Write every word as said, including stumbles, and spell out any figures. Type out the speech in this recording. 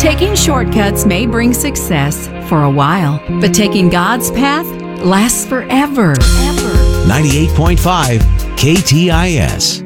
Taking shortcuts may bring success for a while, but taking God's path lasts forever. ninety-eight point five K T I S.